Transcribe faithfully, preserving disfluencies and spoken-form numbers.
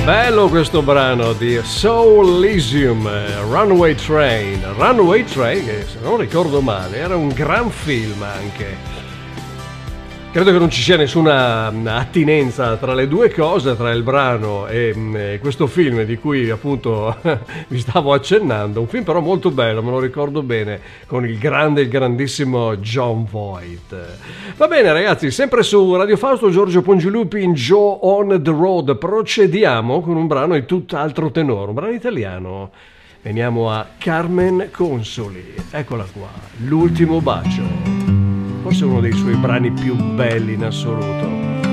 Bello questo brano di Soul Elysium, Runaway Train. Runaway Train, che se non ricordo male era un gran film anche. Credo che non ci sia nessuna attinenza tra le due cose, tra il brano e, e questo film di cui appunto vi stavo accennando. Un film però molto bello, me lo ricordo bene, con il grande, il grandissimo Jon Voight. Va bene ragazzi, sempre su Radio Fausto, Giorgio Pongilupi in Joe on the Road. Procediamo con un brano di tutt'altro tenore, un brano italiano. Veniamo a Carmen Consoli, eccola qua, L'ultimo bacio. Forse uno dei suoi brani più belli in assoluto.